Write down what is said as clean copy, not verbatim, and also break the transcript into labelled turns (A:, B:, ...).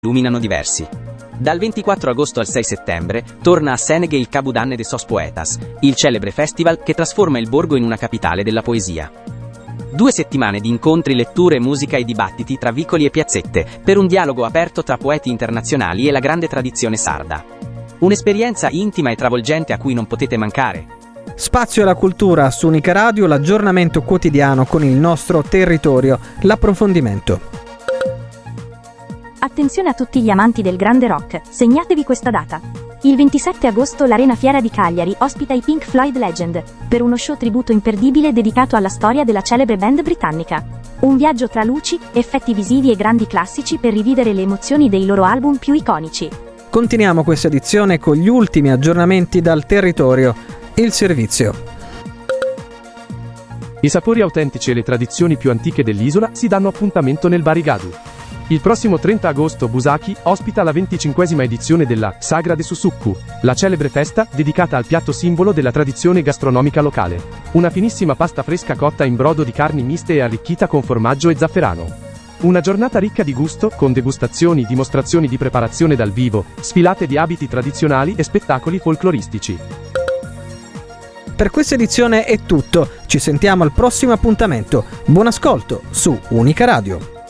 A: illuminano diversi. Dal 24 agosto al 6 settembre torna a Seneghe il Cabudanne de Sos Poetas, il celebre festival che trasforma il borgo in una capitale della poesia. 2 settimane di incontri, letture, musica e dibattiti tra vicoli e piazzette, per un dialogo aperto tra poeti internazionali e la grande tradizione sarda. Un'esperienza intima e travolgente a cui non potete mancare.
B: Spazio alla cultura su Unica Radio, l'aggiornamento quotidiano con il nostro territorio, l'approfondimento.
C: Attenzione a tutti gli amanti del grande rock, segnatevi questa data. Il 27 agosto l'Arena Fiera di Cagliari ospita i Pink Floyd Legend, per uno show tributo imperdibile dedicato alla storia della celebre band britannica. Un viaggio tra luci, effetti visivi e grandi classici per rivivere le emozioni dei loro album più iconici.
B: Continuiamo questa edizione con gli ultimi aggiornamenti dal territorio. Il servizio.
D: I sapori autentici e le tradizioni più antiche dell'isola si danno appuntamento nel Barigadu. Il prossimo 30 agosto Busaki ospita la 25esima edizione della Sagra de Susukku, la celebre festa dedicata al piatto simbolo della tradizione gastronomica locale. Una finissima pasta fresca cotta in brodo di carni miste e arricchita con formaggio e zafferano. Una giornata ricca di gusto, con degustazioni, dimostrazioni di preparazione dal vivo, sfilate di abiti tradizionali e spettacoli folcloristici.
B: Per questa edizione è tutto, ci sentiamo al prossimo appuntamento. Buon ascolto su Unica Radio.